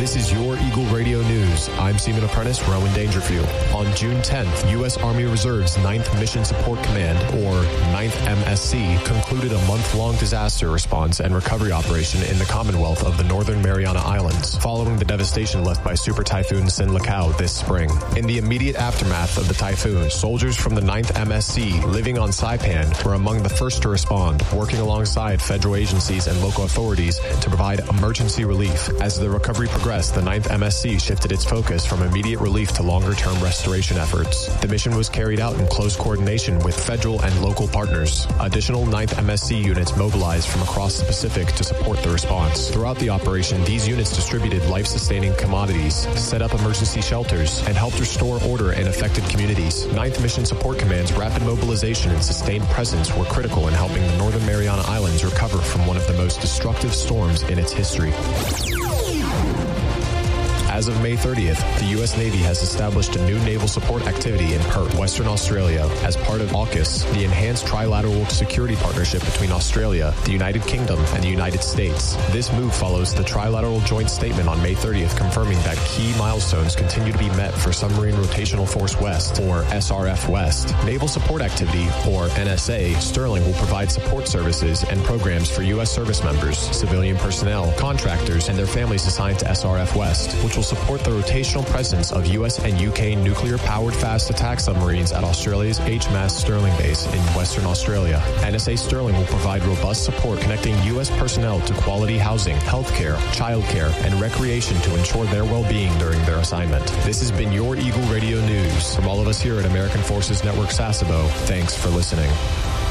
This is your Eagle Radio News. I'm Seaman Apprentice Rowan Dangerfield. On June 10th, U.S. Army Reserve's 9th Mission Support Command, or 9th MSC, concluded a month-long disaster response and recovery operation in the Commonwealth of the Northern Mariana Islands, following the devastation left by Super Typhoon Sinlaku this spring. In the immediate aftermath of the typhoon, soldiers from the 9th MSC living on Saipan were among the first to respond, working alongside federal agencies and local authorities to provide emergency relief. As the recovery progressed, the 9th MSC shifted its focus from immediate relief to longer-term restoration efforts. The mission was carried out in close coordination with federal and local partners. Additional 9th MSC units mobilized from across the Pacific to support the response. Throughout the operation, these units distributed life-sustaining commodities, set up emergency shelters, and helped restore order in affected communities. 9th Mission Support Command's rapid mobilization and sustained presence were critical in helping the Northern Mariana Islands recover from one of the most destructive storms in its history. As of May 30th, the U.S. Navy has established a new naval support activity in Perth, Western Australia, as part of AUKUS, the enhanced trilateral security partnership between Australia, the United Kingdom, and the United States. This move follows the trilateral joint statement on May 30th confirming that key milestones continue to be met for Submarine Rotational Force West, or SRF West. Naval Support Activity, or NSA, Sterling will provide support services and programs for U.S. service members, civilian personnel, contractors, and their families assigned to SRF West, which will support the rotational presence of U.S. and U.K. nuclear-powered fast attack submarines at Australia's HMAS Sterling base in Western Australia. NSA Sterling will provide robust support connecting U.S. personnel to quality housing, healthcare, childcare, and recreation to ensure their well-being during their assignment. This has been your Eagle Radio News. From all of us here at American Forces Network Sasebo, thanks for listening.